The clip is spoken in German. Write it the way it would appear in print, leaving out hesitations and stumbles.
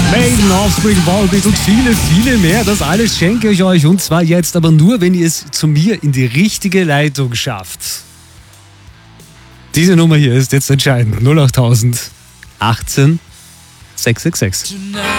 Maiden, Offspring, Volbeat und viele mehr. Das alles schenke ich euch. Und zwar jetzt aber nur, wenn ihr es zu mir in die richtige Leitung schafft. Diese Nummer hier ist jetzt entscheidend. 08000 18 666.